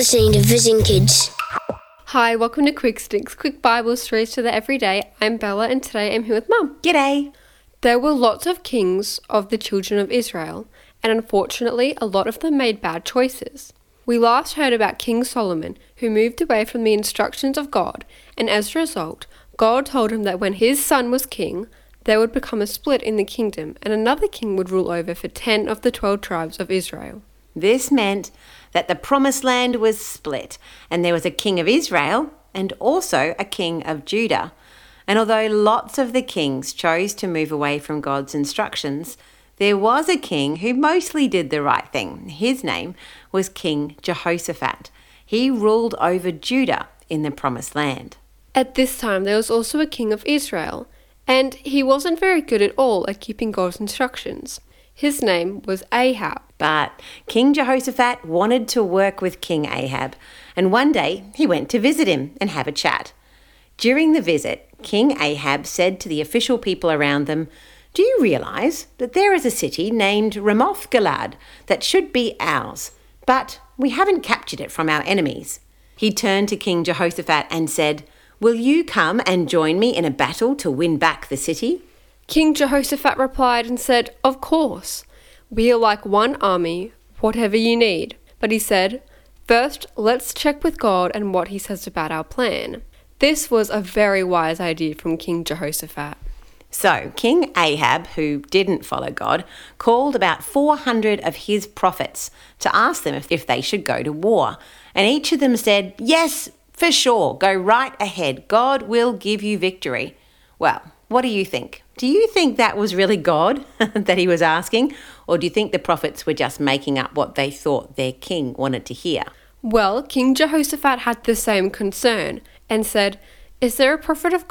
listening to Vision Kids. Hi, welcome to Quick Sticks, quick Bible stories to the everyday. I'm Bella and today I'm here with Mum. G'day. There were lots of kings of the children of Israel, and unfortunately a lot of them made bad choices. We last heard about King Solomon, who moved away from the instructions of God, and as a result, God told him that when his son was king, there would become a split in the kingdom, and another king would rule over for 10 of the 12 tribes of Israel. This meant that the promised land was split, and there was a king of Israel and also a king of Judah. And although lots of the kings chose to move away from God's instructions, there was a king who mostly did the right thing. His name was King Jehoshaphat. He ruled over Judah in the promised land. At this time, there was also a king of Israel, and he wasn't very good at all at keeping God's instructions. His name was Ahab. But King Jehoshaphat wanted to work with King Ahab, and one day he went to visit him and have a chat. During the visit, King Ahab said to the official people around them, "Do you realise that there is a city named Ramoth-Gilead that should be ours, but we haven't captured it from our enemies?" He turned to King Jehoshaphat and said, "Will you come and join me in a battle to win back the city?" King Jehoshaphat replied and said, "Of course, we are like one army, whatever you need." But he said, "First, let's check with God and what he says about our plan." This was a very wise idea from King Jehoshaphat. So King Ahab, who didn't follow God, called about 400 of his prophets to ask them if they should go to war. And each of them said, "Yes, for sure, go right ahead. God will give you victory." Well, what do you think? Do you think that was really God that he was asking? Or do you think the prophets were just making up what they thought their king wanted to hear? Well, King Jehoshaphat had the same concern and said, "Is there a prophet of